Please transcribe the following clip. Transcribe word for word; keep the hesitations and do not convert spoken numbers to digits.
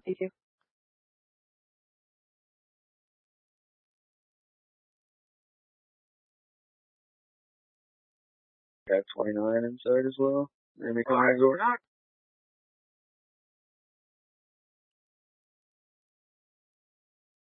You too. Got twenty-nine inside as well. Enemy coming in door.